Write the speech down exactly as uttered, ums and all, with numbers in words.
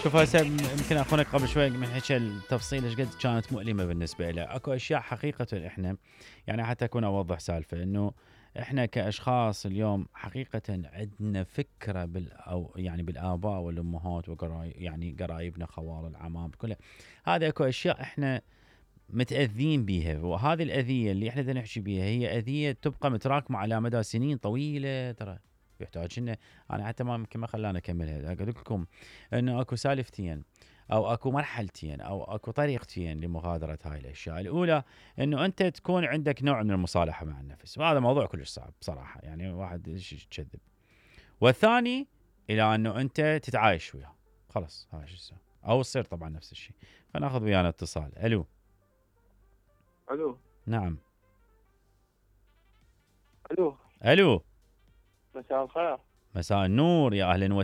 شوف هسه يمكن اخونا قبل شوي من حكى التفصيل ايش قد كانت مؤلمه بالنسبه له، اكو اشياء حقيقه احنا يعني حتى اكون اوضح سالفه انه احنا كاشخاص اليوم حقيقه عندنا فكره بال او يعني بالاباء والامهات وقرايب يعني قرايبنا خوال العمام كلها، هذه اكو اشياء احنا متاذين بيها، وهذه الاذيه اللي احنا بدنا نحكي بيها هي اذيه تبقى متراكمه على مدى سنين طويله ترى. يحتاج لنا انا حتى ما يمكن ما خلاني اكملها، اقول لكم انه اكو سالفتين او اكو مرحلتين او اكو طريقتين لمغادره هاي الاشياء. الاولى انه انت تكون عندك نوع من المصالحه مع النفس، وهذا موضوع كلش صعب بصراحه، يعني واحد يكذب. والثاني الى انه انت تتعايش وياه، خلص هاي شو يسوي، او تصير طبعا نفس الشيء. فناخذ ويانا اتصال. الو. الو. نعم. الو. الو. مساء الخير. مساء النور، يا اهلا